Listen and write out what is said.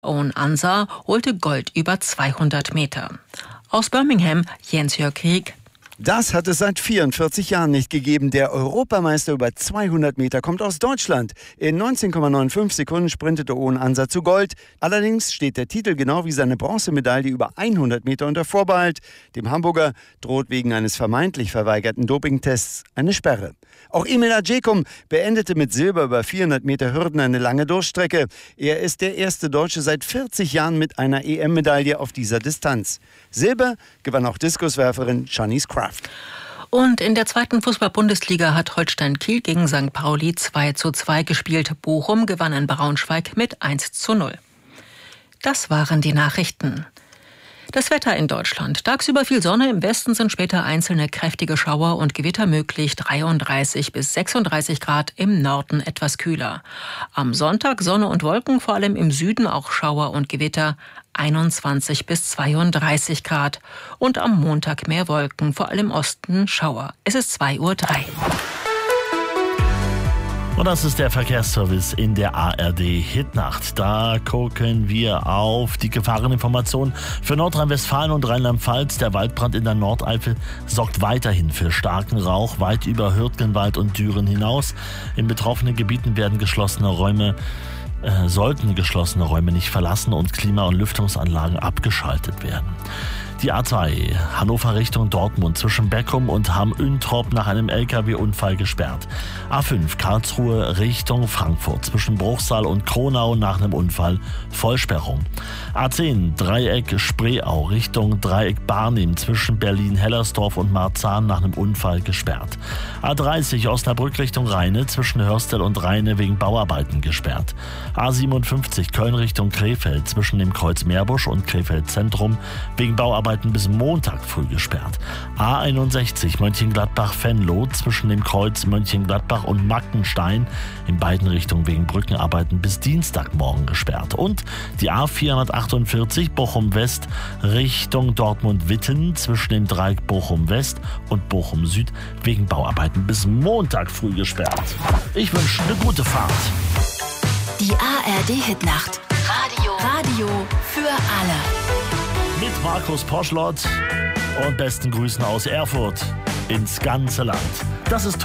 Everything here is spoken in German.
Owen Ansa holte Gold über 200 Meter. Aus Birmingham, Jens-Jörg Krieg. Das hat es seit 44 Jahren nicht gegeben. Der Europameister über 200 Meter kommt aus Deutschland. In 19,95 Sekunden sprintete Owen Ansa zu Gold. Allerdings steht der Titel genau wie seine Bronzemedaille über 100 Meter unter Vorbehalt. Dem Hamburger droht wegen eines vermeintlich verweigerten Dopingtests eine Sperre. Auch Emil Acecum beendete mit Silber über 400 Meter Hürden eine lange Durchstrecke. Er ist der erste Deutsche seit 40 Jahren mit einer EM-Medaille auf dieser Distanz. Silber gewann auch Diskuswerferin Shanice Kraft. Und in der zweiten Fußball-Bundesliga hat Holstein Kiel gegen St. Pauli 2:2 gespielt. Bochum gewann in Braunschweig mit 1:0. Das waren die Nachrichten. Das Wetter in Deutschland. Tagsüber viel Sonne, im Westen sind später einzelne kräftige Schauer und Gewitter möglich, 33 bis 36 Grad, im Norden etwas kühler. Am Sonntag Sonne und Wolken, vor allem im Süden auch Schauer und Gewitter, 21 bis 32 Grad. Und am Montag mehr Wolken, vor allem im Osten Schauer. Es ist 2:03 Uhr. Und das ist der Verkehrsservice in der ARD Hitnacht. Da gucken wir auf die Gefahreninformation für Nordrhein-Westfalen und Rheinland-Pfalz. Der Waldbrand in der Nordeifel sorgt weiterhin für starken Rauch, weit über Hürtgenwald und Düren hinaus. In betroffenen Gebieten sollten geschlossene Räume nicht verlassen und Klima- und Lüftungsanlagen abgeschaltet werden. Die A2 Hannover Richtung Dortmund zwischen Beckum und Hamm-Üntrop nach einem LKW-Unfall gesperrt. A5 Karlsruhe Richtung Frankfurt zwischen Bruchsal und Kronau nach einem Unfall Vollsperrung. A10 Dreieck Spreeau Richtung Dreieck Barnim zwischen Berlin-Hellersdorf und Marzahn nach einem Unfall gesperrt. A30 Osnabrück Richtung Rheine zwischen Hörstel und Rheine wegen Bauarbeiten gesperrt. A57 Köln Richtung Krefeld zwischen dem Kreuz Meerbusch und Krefeld Zentrum wegen Bauarbeiten bis Montag früh gesperrt. A61 Mönchengladbach-Venlo zwischen dem Kreuz Mönchengladbach und Mackenstein in beiden Richtungen wegen Brückenarbeiten bis Dienstagmorgen gesperrt. Und die A448 Bochum-West Richtung Dortmund-Witten zwischen dem Dreieck Bochum-West und Bochum-Süd wegen Bauarbeiten bis Montag früh gesperrt. Ich wünsche eine gute Fahrt. Die ARD-Hitnacht. Radio für alle. Mit Markus Poschlott und besten Grüßen aus Erfurt ins ganze Land. Das ist